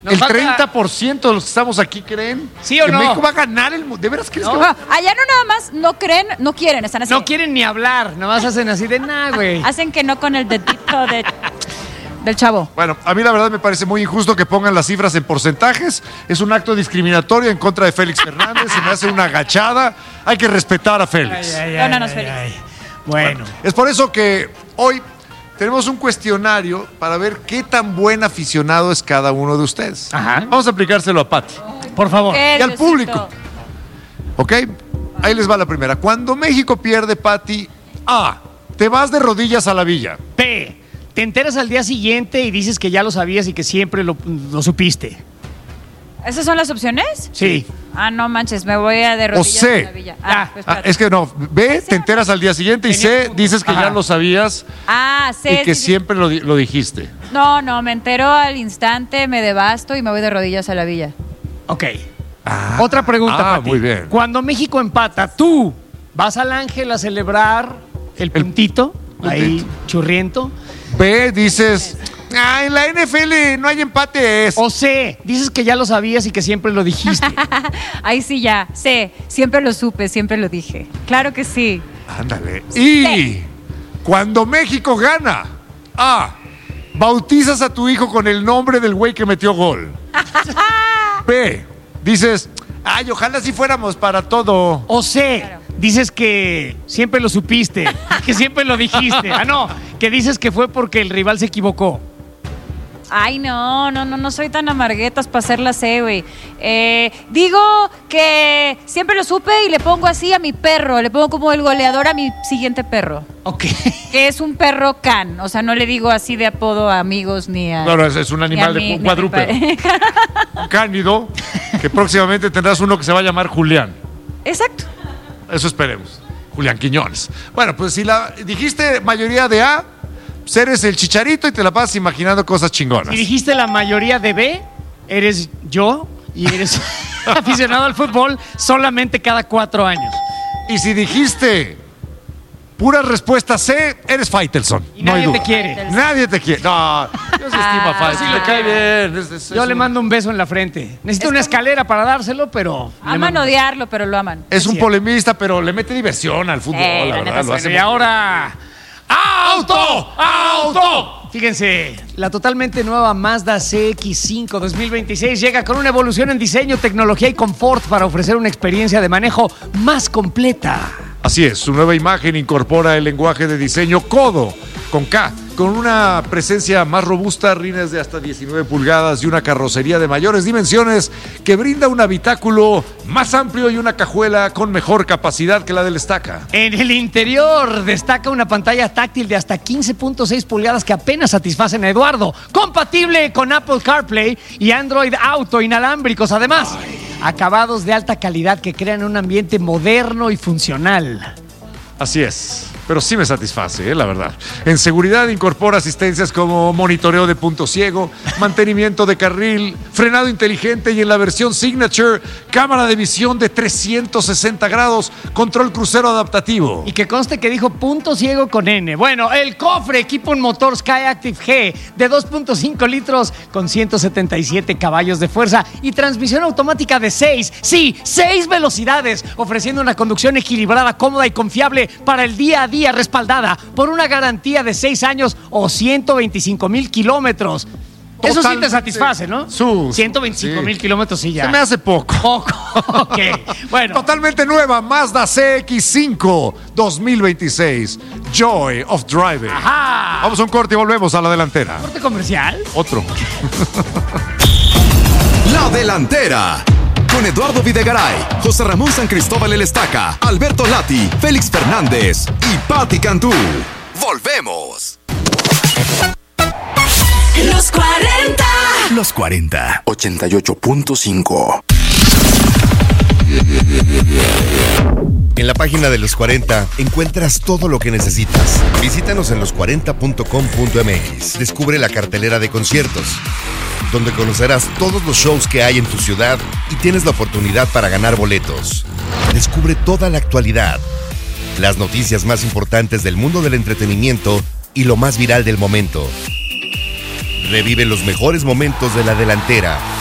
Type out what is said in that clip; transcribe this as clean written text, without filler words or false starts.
¿El 30% de los que estamos aquí creen ¿Sí o que no? México va a ganar el mundo? ¿De veras crees que No, allá no nada más no creen, no quieren, están así. No quieren ni hablar, nomás hacen así de güey. Hacen que no con el dedito del chavo. Bueno, a mí la verdad me parece muy injusto que pongan las cifras en porcentajes. Es un acto discriminatorio en contra de Félix Fernández. Se me hace una agachada. Hay que respetar a Félix. Dónanos, Félix. Bueno. Es por eso que hoy tenemos un cuestionario para ver qué tan buen aficionado es cada uno de ustedes. Ajá. Vamos a aplicárselo a Pati Por favor. Qué y al Diosito. público. ¿Ok? Ahí les va la primera. Cuando México pierde, Pati, A, te vas de rodillas a la villa. P, te enteras al día siguiente y dices que ya lo sabías y que siempre lo supiste. ¿Esas son las opciones? Sí. Ah, no manches, me voy a de rodillas C. a la villa. Ah, pues espérate. Es que no. B, te enteras al día siguiente y C, dices que Ajá. ya lo sabías Ah, y C. que sí, sí. siempre lo dijiste. No, me entero al instante, me devasto y me voy de rodillas a la villa. Ok. Otra pregunta, Pati. muy bien. Cuando México empata, ¿tú vas al Ángel a celebrar el puntito? Ahí, churriento. B, dices, en la NFL no hay empates. O C, dices que ya lo sabías y que siempre lo dijiste. Ahí sí ya, sé, siempre lo supe, siempre lo dije. Claro que sí. Ándale. Y cuando México gana, A, bautizas a tu hijo con el nombre del güey que metió gol. B, dices, ojalá si fuéramos para todo. O C, dices que siempre lo supiste, que siempre lo dijiste. No, que dices que fue porque el rival se equivocó. Ay, no soy tan amarguetas para hacer la C, güey. Digo que siempre lo supe y le pongo así a mi perro, le pongo como el goleador a mi siguiente perro. Ok. Que es un perro can, o sea, no le digo así de apodo a amigos ni a... No, es un animal de un cuadrúpedo. Un cánido, que próximamente tendrás uno que se va a llamar Julián. Exacto. Eso esperemos. Julián Quiñones. Bueno, pues si la dijiste mayoría de A, pues eres el Chicharito y te la pasas imaginando cosas chingonas. Si dijiste la mayoría de B, eres yo y eres aficionado al fútbol solamente cada 4 años. Y si dijiste pura respuesta C, eres Faitelson. Y no hay nadie duda. te quiere. Nadie te quiere. No, yo se estima a Faitelson. sí le lo cae quiero. bien. Yo le mando un beso en la frente. Necesito una escalera para dárselo, pero... le Aman mando. odiarlo, pero lo aman. Es un cierto. polemista, pero le mete diversión al fútbol, la la neta verdad. sí. Lo hace Y muy ahora... ¡Auto! ¡Auto! Fíjense, la totalmente nueva Mazda CX-5 2026 llega con una evolución en diseño, tecnología y confort para ofrecer una experiencia de manejo más completa. Así es, su nueva imagen incorpora el lenguaje de diseño Codo, con K, con una presencia más robusta, rines de hasta 19 pulgadas y una carrocería de mayores dimensiones que brinda un habitáculo más amplio y una cajuela con mejor capacidad que la del Staka. En el interior destaca una pantalla táctil de hasta 15.6 pulgadas que apenas satisfacen a Eduardo, compatible con Apple CarPlay y Android Auto inalámbricos. Además, acabados de alta calidad que crean un ambiente moderno y funcional. Así es, pero sí me satisface, la verdad. En seguridad incorpora asistencias como monitoreo de punto ciego, mantenimiento de carril, frenado inteligente y en la versión Signature, cámara de visión de 360 grados, control crucero adaptativo. Y que conste que dijo punto ciego con N. Bueno, el cofre equipa un motor Skyactiv G de 2.5 litros con 177 caballos de fuerza y transmisión automática de 6 velocidades, ofreciendo una conducción equilibrada, cómoda y confiable para el día a día, respaldada por una garantía de 6 años o 125,000 kilómetros. Eso sí te Totalmente. satisface, ¿no? 125,000 kilómetros, sí, ya. Se me hace poco. Poco, ok. Bueno. Totalmente nueva Mazda CX-5 2026. Joy of Driving. Ajá. Vamos a un corte y volvemos a la delantera. ¿Corte comercial? Otro. La delantera. Con Eduardo Videgaray, José Ramón San Cristóbal El Estaca, Alberto Lati, Félix Fernández y Pati Cantú. Volvemos. Los 40. Los 40. 88.5. En la página de Los 40 encuentras todo lo que necesitas. Visítanos en los40.com.mx. Descubre la cartelera de conciertos, donde conocerás todos los shows que hay en tu ciudad y tienes la oportunidad para ganar boletos. Descubre toda la actualidad, las noticias más importantes del mundo del entretenimiento y lo más viral del momento. Revive los mejores momentos de la delantera.